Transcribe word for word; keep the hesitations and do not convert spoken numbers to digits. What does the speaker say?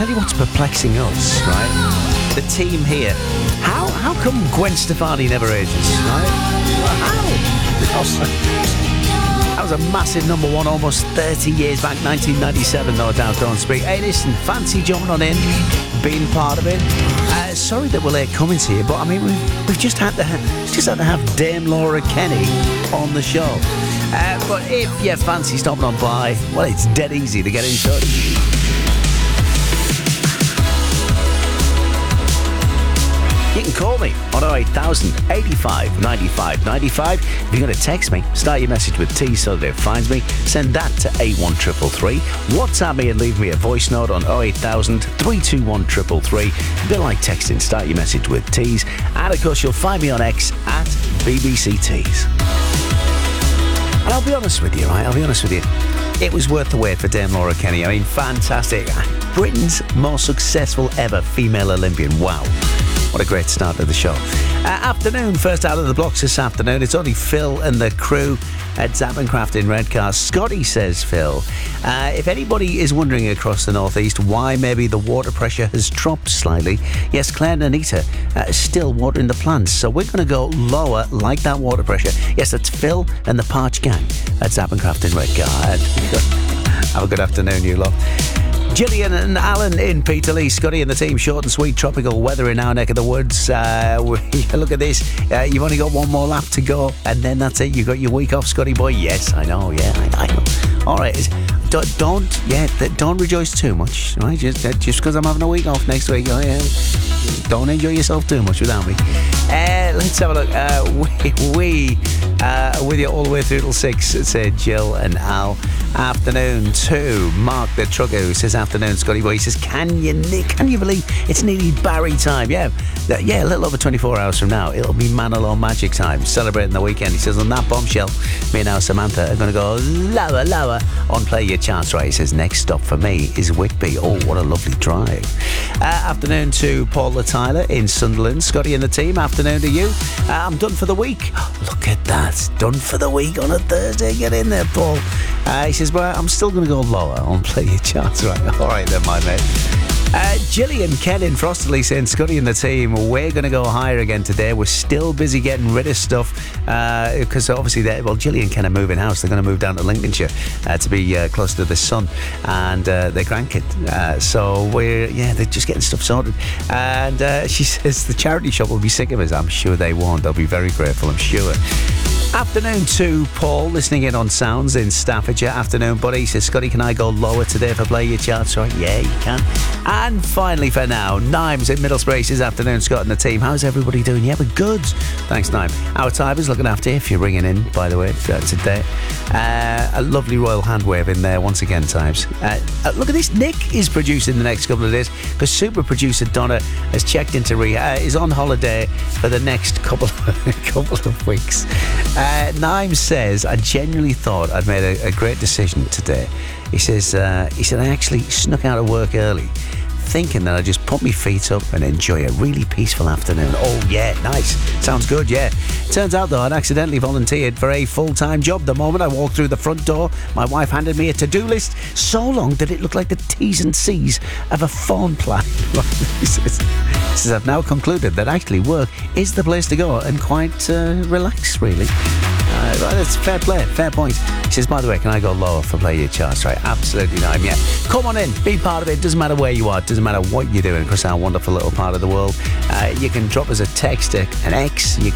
tell you what's perplexing us, right? The team here. How how come Gwen Stefani never ages, right? How? Because that was a massive number one almost thirty years back, nineteen ninety-seven, no doubt, don't speak. Hey, listen, fancy jumping on in, being part of it. Uh, sorry that we're late coming to you, but I mean, we've, we've just had to ha- just had to have Dame Laura Kenny on the show. Uh, but if you fancy stopping on by, well, it's dead easy to get in touch. You can call me on oh eight thousand, eighty-five, ninety-five, ninety-five. If you're going to text me, start your message with T so that it finds me. Send that to A one three three three. WhatsApp me and leave me a voice note on oh eight thousand, three two one three three three. A bit like texting, start your message with T's. And of course, you'll find me on X at B B C Tees. And I'll be honest with you, right? I'll be honest with you. It was worth the wait for Dame Laura Kenny. I mean, fantastic. Britain's most successful ever female Olympian. Wow. What a great start to the show. Uh, afternoon, first out of the blocks this afternoon. It's only Phil and the crew at Zappencraft in Redcar. Scotty says, Phil, uh, if anybody is wondering across the northeast why maybe the water pressure has dropped slightly, yes, Claire and Anita uh, is still watering the plants. So we're going to go lower like that water pressure. Yes, that's Phil and the Parch Gang at Zappencraft in Redcar. Have a good afternoon, you lot. Gillian and Alan in Peterlee, Scotty and the team, short and sweet tropical weather in our neck of the woods. Uh, we, look at this, uh, you've only got one more lap to go and then that's it, you've got your week off, Scotty boy. Yes, I know, yeah, I, I know. Alright, don't, don't, yeah, don't rejoice too much, right? Just uh, just because I'm having a week off next week, oh, yeah, don't enjoy yourself too much without me. Uh, let's have a look. Uh, we, we uh, with you all the way through till six, said Jill and Al. Afternoon to Mark the trucker who says afternoon Scotty boy. He says, can you Nick can you believe it's nearly Barry time? Yeah, yeah, a little over twenty-four hours from now it'll be Manalo Magic time, celebrating the weekend. He says, on that bombshell, me and now Samantha are going to go lower lower on Play Your Chance Right. He says, next stop for me is Whitby. Oh, what a lovely drive. Uh, afternoon to Paula Tyler in Sunderland. Scotty and the team, afternoon to you. uh, I'm done for the week. Look at that, done for the week on a Thursday. Get in there, Paul. Uh, he says, well, I'm still going to go lower on Play Your Chance Right. All right then, my mate. Uh, Gillian Ken in Frosterley saying, Scotty and the team, we're going to go higher again today. We're still busy getting rid of stuff because uh, obviously, well, Gillian Ken are moving house. They're going to move down to Lincolnshire uh, to be uh, close to the son and uh, their grandkid. Uh, so we're, yeah, they're just getting stuff sorted. And uh, she says the charity shop will be sick of us. I'm sure they won't. They'll be very grateful, I'm sure. Afternoon to Paul, listening in on Sounds in Staffordshire. Afternoon, buddy. He says, Scotty, can I go lower today for Play Your Chance Right? Yeah, you can. And finally for now, Nimes in Middlesbrough says, afternoon, Scott and the team. How's everybody doing? Yeah, we're good. Thanks, Nime. Our Tiber's looking after you if you're ringing in, by the way, uh, today. Uh, a lovely royal hand wave in there once again, Times. Uh, uh, look at this. Nick is producing the next couple of days because super producer Donna has checked into rehab, uh, is on holiday for the next couple of, couple of weeks. Uh, Nimes says, I genuinely thought I'd made a, a great decision today. He says, uh, he said, I actually snuck out of work early, thinking that I'd just put my feet up and enjoy a really peaceful afternoon. Oh, yeah, nice. Sounds good, yeah. Turns out, though, I'd accidentally volunteered for a full-time job. The moment I walked through the front door, my wife handed me a to-do list so long that it looked like the T's and C's of a phone plan. He says, he says, I've now concluded that actually work is the place to go and quite uh, relax, really. Uh, that's fair play, fair point. He says, by the way, can I go lower for Play Your Chance Right? Absolutely not. Yeah. Come on in, be part of it. Doesn't matter where you are, doesn't matter what you're doing across our wonderful little part of the world. Uh, you can drop us a text, an X, you